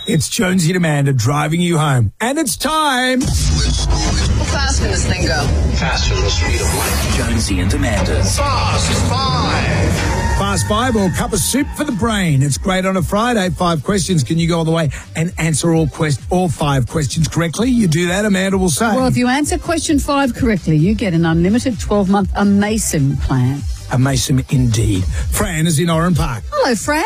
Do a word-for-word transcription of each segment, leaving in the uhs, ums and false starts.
It's Jonesy and Amanda driving you home. And it's time. How fast can this thing go? Faster than the speed of light. Jonesy and Amanda's Fast Five. Fast Five or cup of soup for the brain. It's great on a Friday. Five questions. Can you go all the way and answer all quest all five questions correctly? You do that, Amanda will say. Well, if you answer question five correctly, you get an unlimited twelve-month A Mason plan. A Mason indeed. Fran is in Oran Park. Hello, Fran.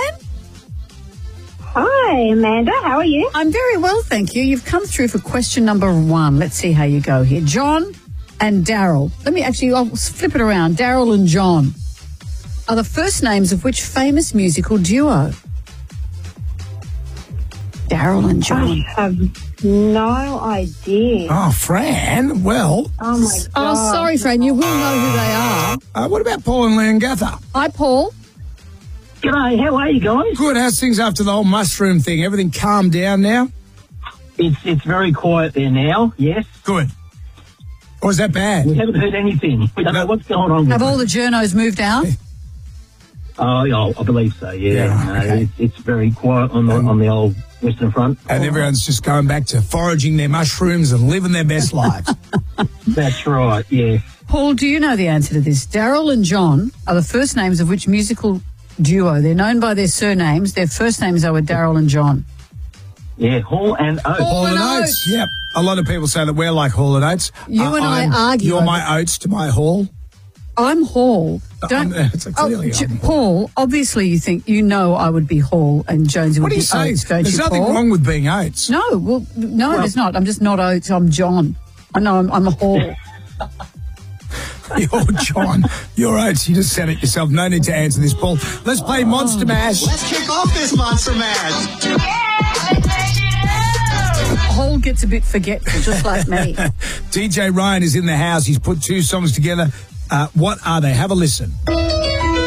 Hi, Amanda. How are you? I'm very well, thank you. You've come through for question number one. Let's see how you go here. John and Daryl. Let me actually, I'll flip it around. Daryl and John are the first names of which famous musical duo? Daryl and John. I have no idea. Oh, Fran. Well. Oh, my God. Oh, sorry, Fran. You will know who they are. Uh, what about Paul and Leongatha? Hi, Paul. G'day, how are you guys? Good. How's things after the whole mushroom thing? Everything calmed down now? It's it's very quiet there now, yes. Good. Or is that bad? We haven't heard anything. We don't know what's going on with Have it. all the journos moved out? Oh, yeah, I believe so, yeah. Yeah, no, okay. it's, it's very quiet on the, on the old Western Front. And everyone's just going back to foraging their mushrooms and living their best lives. That's right, yeah. Paul, do you know the answer to this? Daryl and John are the first names of which musical duo? They're known by their surnames. Their first names are with Daryl and John. Yeah, Hall and Oates. Hall and and Oates. Oates. Yep. A lot of people say that we're like Hall and Oates. You and I I'm- argue You're over- my Oates to my Hall. I'm Hall. Don't, I'm- it's like clearly J- I'm Hall. Paul, obviously you think, you know I would be Hall and Jonesy would What do be you say? Oates, don't There's you, nothing Paul? wrong with being Oates. No, well, no, Well- there's not. I'm just not Oates, I'm John. I know I'm, I'm a Hall. You're John. You're Oates. You just said it yourself. No need to answer this, Paul. Let's play Monster Mash. Let's kick off this Monster Mash. Hall gets a bit forgetful, just like me. D J Ryan is in the house. He's put two songs together. Uh, what are they? Have a listen.